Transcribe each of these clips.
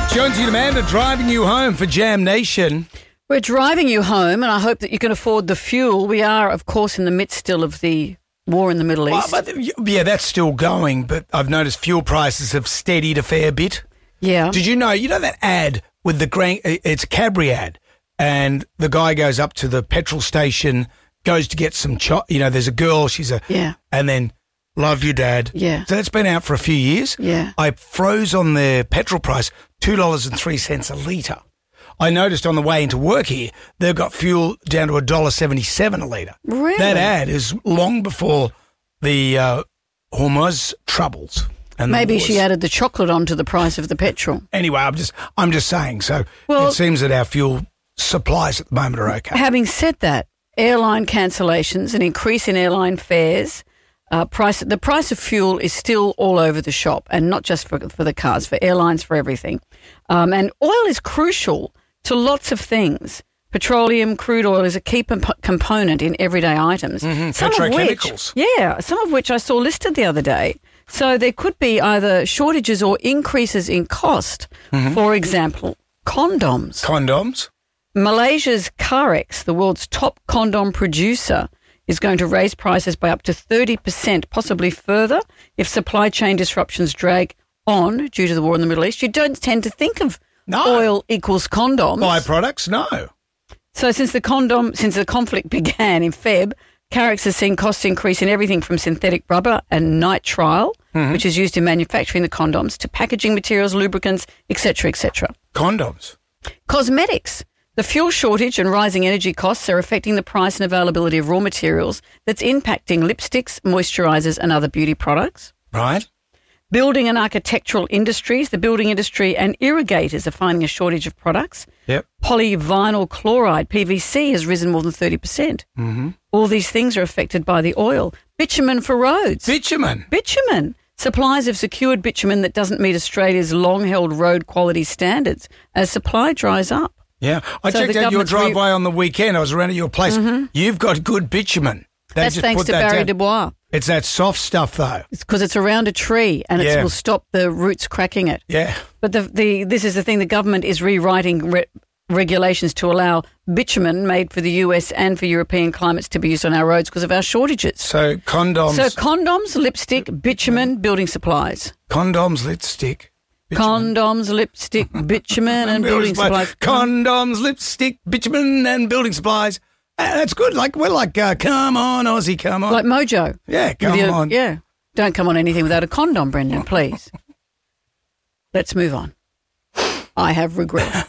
Jonesy and Amanda driving you home for Jam Nation. We're driving you home, and I hope that you can afford the fuel. We are, of course, in the midst still of the war in the Middle East. Yeah, that's still going, but I've noticed fuel prices have steadied a fair bit. Yeah. Did you know that ad with it's a Cadbury ad, and the guy goes up to the petrol station, goes to get some there's a girl, and then, love you, Dad. Yeah. So that's been out for a few years. Yeah. I froze on their petrol price, $2.03 a litre. I noticed on the way into work here, they've got fuel down to $1.77 a litre. Really? That ad is long before the Hormuz troubles. And maybe she added the chocolate onto the price of the petrol. Anyway, I'm just saying. So it seems that our fuel supplies at the moment are okay. Having said that, airline cancellations, an increase in airline fares, the price of fuel is still all over the shop, and not just for the cars, for airlines, for everything. And oil is crucial to lots of things. Petroleum, crude oil is a key component in everyday items. Mm-hmm. Petrochemicals. Some of which I saw listed the other day. So there could be either shortages or increases in cost. Mm-hmm. For example, condoms. Condoms? Malaysia's Carex, the world's top condom producer, is going to raise prices by up to 30%, possibly further, if supply chain disruptions drag on due to the war in the Middle East. You don't tend to think of oil equals condoms. Byproducts, no. So since the conflict began in Feb, Carex has seen costs increase in everything from synthetic rubber and nitrile, which is used in manufacturing the condoms, to packaging materials, lubricants, etc., etc. Condoms. Cosmetics. The fuel shortage and rising energy costs are affecting the price and availability of raw materials that's impacting lipsticks, moisturisers and other beauty products. Right. Building and architectural industries. The building industry and irrigators are finding a shortage of products. Yep. Polyvinyl chloride, PVC, has risen more than 30%. Mm-hmm. All these things are affected by the oil. Bitumen for roads. Bitumen. Supplies have secured bitumen that doesn't meet Australia's long-held road quality standards as supply dries up. Yeah. I checked out your driveway on the weekend. I was around at your place. Mm-hmm. You've got good bitumen. That's thanks to Barry Dubois. It's that soft stuff, though. It's because it's around a tree and it will stop the roots cracking it. Yeah. But this is the thing. The government is rewriting regulations to allow bitumen made for the US and for European climates to be used on our roads because of our shortages. So condoms, lipstick, bitumen, building supplies. Condoms, lipstick. Bitumen. Condoms, lipstick, bitumen and building supplies. Condoms, lipstick, bitumen and building supplies. That's good. We're like, come on, Aussie, come on. Like Mojo. Yeah, come on. Yeah. Don't come on anything without a condom, Brendan, please. Let's move on. I have regret.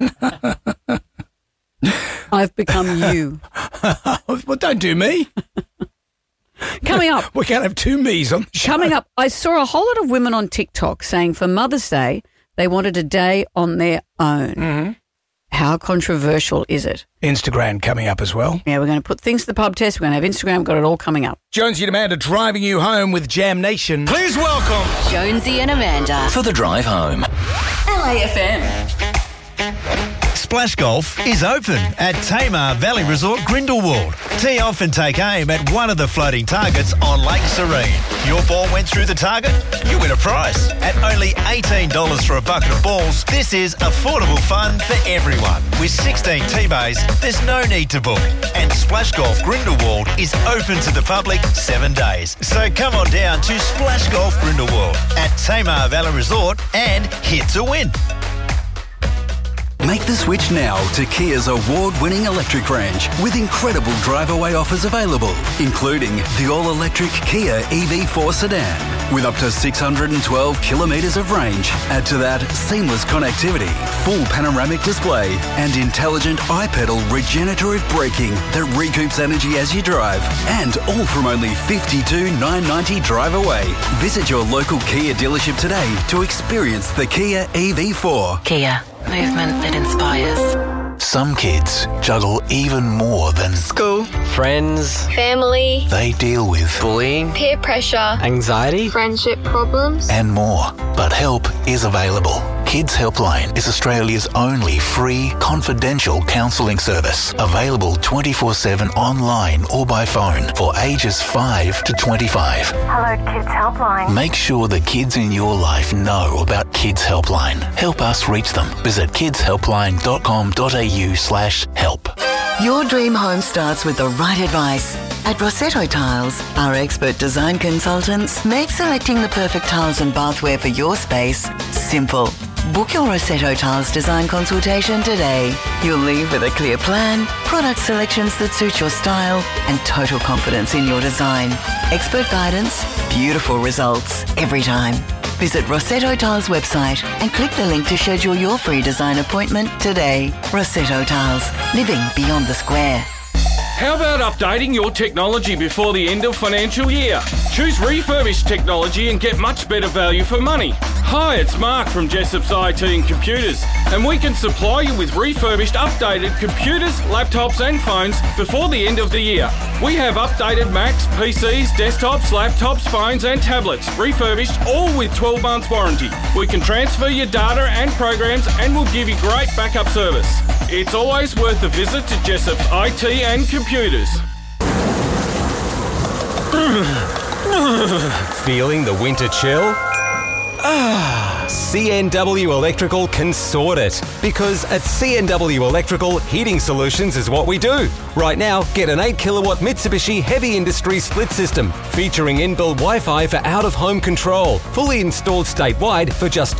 I've become you. Well, don't do me. Coming up. We can't have two me's on the show. Coming up, I saw a whole lot of women on TikTok saying for Mother's Day, they wanted a day on their own. Mm-hmm. How controversial is it? Instagram coming up as well. Yeah, we're going to put things to the pub test. We're going to have Instagram. Got it all coming up. Jonesy and Amanda driving you home with Jam Nation. Please welcome Jonesy and Amanda for the drive home. LAFM. Splash Golf is open at Tamar Valley Resort, Grindelwald. Tee off and take aim at one of the floating targets on Lake Serene. Your ball went through the target, you win a prize. At only $18 for a bucket of balls, this is affordable fun for everyone. With 16 tee bays, there's no need to book. And Splash Golf Grindelwald is open to the public 7 days. So come on down to Splash Golf Grindelwald at Tamar Valley Resort and hit to win. Make the switch now to Kia's award-winning electric range with incredible drive-away offers available, including the all-electric Kia EV4 sedan with up to 612 kilometres of range. Add to that seamless connectivity, full panoramic display and intelligent iPedal regenerative braking that recoups energy as you drive. And all from only $52,990 drive away. Visit your local Kia dealership today to experience the Kia EV4. Kia. Movement that inspires. Some kids juggle even more than school, friends, family. They deal with bullying, peer pressure, anxiety, friendship problems, and more. But help is available. Kids Helpline is Australia's only free, confidential counselling service. Available 24/7 online or by phone for ages 5 to 25. Hello, Kids Helpline. Make sure the kids in your life know about Kids Helpline. Help us reach them. Visit kidshelpline.com.au/help. Your dream home starts with the right advice. At Rossetto Tiles, our expert design consultants make selecting the perfect tiles and bathware for your space simple. Book your Rossetto Tiles design consultation today. You'll leave with a clear plan, product selections that suit your style, and total confidence in your design. Expert guidance, beautiful results every time. Visit Rossetto Tiles website and click the link to schedule your free design appointment today. Rossetto Tiles, living beyond the square. How about updating your technology before the end of financial year? Choose refurbished technology and get much better value for money. Hi, it's Mark from Jessop's IT and Computers, and we can supply you with refurbished, updated computers, laptops and phones before the end of the year. We have updated Macs, PCs, desktops, laptops, phones and tablets, refurbished, all with 12 months warranty. We can transfer your data and programs and we'll give you great backup service. It's always worth a visit to Jessop's IT and Computers. Feeling the winter chill? CNW Electrical can sort it. Because at CNW Electrical, heating solutions is what we do. Right now, get an 8 kilowatt Mitsubishi Heavy Industry split system featuring inbuilt Wi-Fi for out-of-home control. Fully installed statewide for just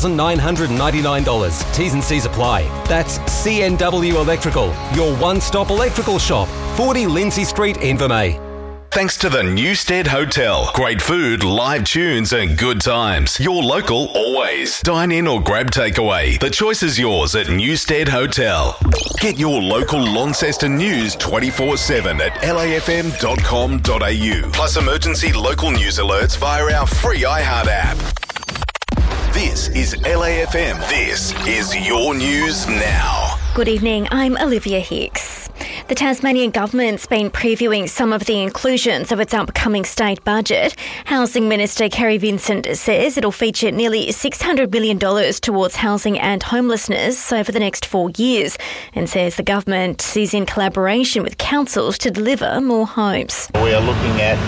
$2,999. T's and C's apply. That's CNW Electrical, your one-stop electrical shop. 40 Lindsay Street, Invermay. Thanks to the Newstead Hotel. Great food, live tunes and good times. Your local always. Dine in or grab takeaway. The choice is yours at Newstead Hotel. Get your local Launceston news 24/7 at lafm.com.au. Plus emergency local news alerts via our free iHeart app. This is LAFM. This is your news now. Good evening, I'm Olivia Hicks. The Tasmanian government's been previewing some of the inclusions of its upcoming state budget. Housing Minister Kerry Vincent says it'll feature nearly $600 million towards housing and homelessness over the next 4 years, and says the government is in collaboration with councils to deliver more homes. We are looking at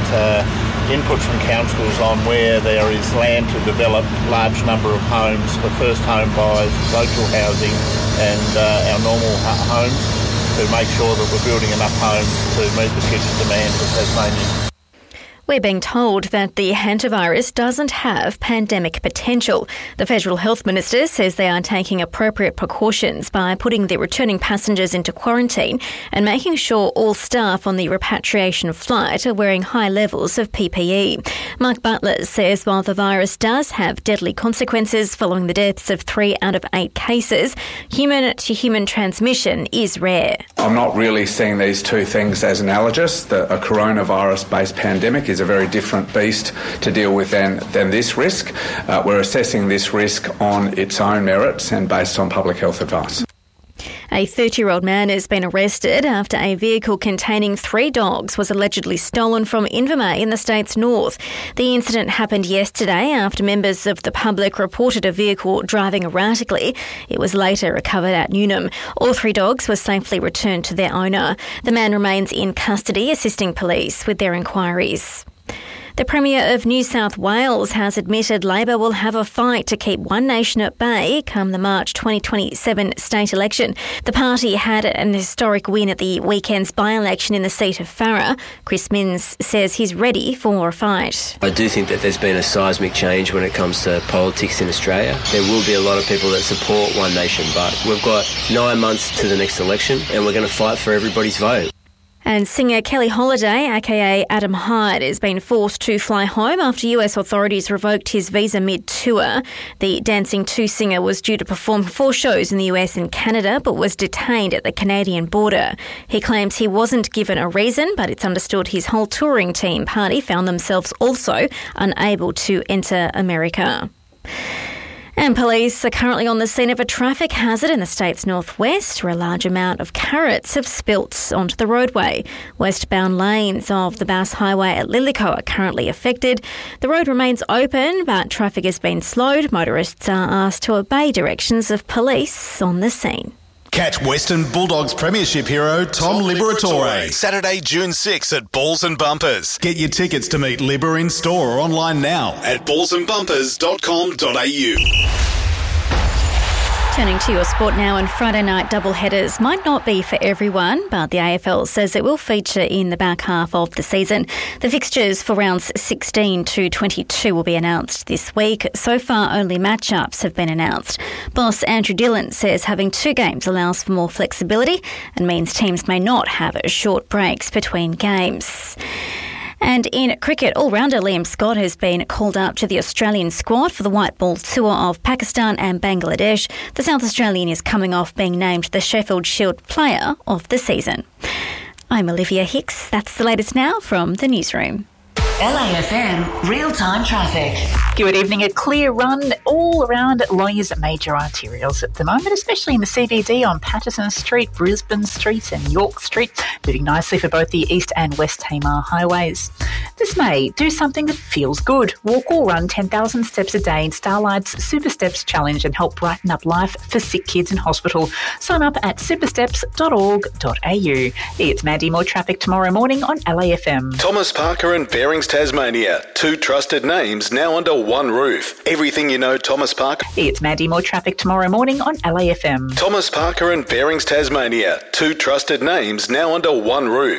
input from councils on where there is land to develop large number of homes for first home buyers, social housing and our normal homes, to make sure that we're building enough homes to meet the future demand for Tasmania. We're being told that the hantavirus doesn't have pandemic potential. The Federal Health Minister says they are taking appropriate precautions by putting the returning passengers into quarantine and making sure all staff on the repatriation flight are wearing high levels of PPE. Mark Butler says while the virus does have deadly consequences following the deaths of 3 out of 8 cases, human-to-human transmission is rare. I'm not really seeing these two things as analogous. A coronavirus-based pandemic is a very different beast to deal with than this risk. We're assessing this risk on its own merits and based on public health advice. A 30-year-old man has been arrested after a vehicle containing 3 dogs was allegedly stolen from Invermay in the state's north. The incident happened yesterday after members of the public reported a vehicle driving erratically. It was later recovered at Newnham. All 3 dogs were safely returned to their owner. The man remains in custody, assisting police with their inquiries. The Premier of New South Wales has admitted Labor will have a fight to keep One Nation at bay come the March 2027 state election. The party had an historic win at the weekend's by-election in the seat of Farrer. Chris Minns says he's ready for a fight. I do think that there's been a seismic change when it comes to politics in Australia. There will be a lot of people that support One Nation, but we've got 9 months to the next election and we're going to fight for everybody's vote. And singer Kelly Holiday, aka Adam Hyde, has been forced to fly home after US authorities revoked his visa mid-tour. The Dancing 2 singer was due to perform 4 shows in the US and Canada, but was detained at the Canadian border. He claims he wasn't given a reason, but it's understood his whole touring team party found themselves also unable to enter America. And And police are currently on the scene of a traffic hazard in the state's northwest where a large amount of carrots have spilt onto the roadway. Westbound lanes of the Bass Highway at Lillico are currently affected. The road remains open, but traffic has been slowed. Motorists are asked to obey directions of police on the scene. Catch Western Bulldogs Premiership hero Tom Liberatore Saturday, June 6 at Balls and Bumpers. Get your tickets to meet Liber in store or online now at ballsandbumpers.com.au. Turning to your sport now, and Friday night doubleheaders might not be for everyone, but the AFL says it will feature in the back half of the season. The fixtures for rounds 16 to 22 will be announced this week. So far, only matchups have been announced. Boss Andrew Dillon says having 2 games allows for more flexibility and means teams may not have short breaks between games. And in cricket, all-rounder Liam Scott has been called up to the Australian squad for the white ball tour of Pakistan and Bangladesh. The South Australian is coming off being named the Sheffield Shield Player of the Season. I'm Olivia Hicks. That's the latest now from the newsroom. LAFM real-time traffic. Good evening. A clear run all around Lawyers major arterials at the moment, especially in the CBD on Patterson Street, Brisbane Street and York Street, moving nicely for both the East and West Tamar highways. This May, do something that feels good. Walk or run 10,000 steps a day in Starlight's Super Steps Challenge and help brighten up life for sick kids in hospital. Sign up at supersteps.org.au. It's Mandy. More traffic tomorrow morning on LAFM. Thomas Parker and Bearings Tasmania. 2 trusted names now under one roof. Everything you know Thomas Parker. It's Mandy. More traffic tomorrow morning on LAFM. Thomas Parker and Bearings Tasmania. 2 trusted names now under one roof.